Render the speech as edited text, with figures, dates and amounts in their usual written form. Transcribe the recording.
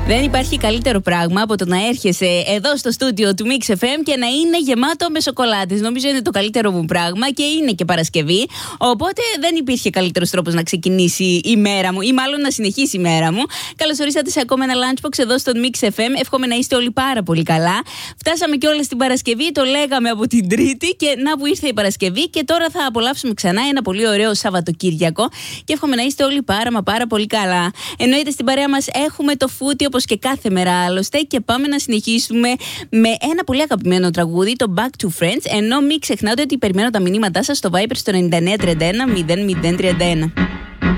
Δεν υπάρχει καλύτερο πράγμα από το να έρχεσαι εδώ στο στούντιο του Mix FM και να είναι γεμάτο με σοκολάτες. Νομίζω είναι το καλύτερο μου πράγμα και είναι και Παρασκευή. Οπότε δεν υπήρχε καλύτερος τρόπος να ξεκινήσει η μέρα μου ή μάλλον να συνεχίσει η μέρα μου. Καλώς ορίσατε σε ακόμα ένα Lunchbox εδώ στο Mix FM. Εύχομαι να είστε όλοι πάρα πολύ καλά. Φτάσαμε κιόλας στην Παρασκευή, το λέγαμε από την Τρίτη και να που ήρθε η Παρασκευή και τώρα θα απολαύσουμε ξανά ένα πολύ ωραίο Σαββατοκύριακο και εύχομαι να είστε όλοι πάρα πολύ καλά. Εννοείται στην παρέα μας έχουμε το φούτι όπως και κάθε μέρα άλλωστε και πάμε να συνεχίσουμε με ένα πολύ αγαπημένο τραγούδι, το Back to Friends, ενώ μην ξεχνάτε ότι περιμένω τα μηνύματά σας στο Viber στο 9931 0031.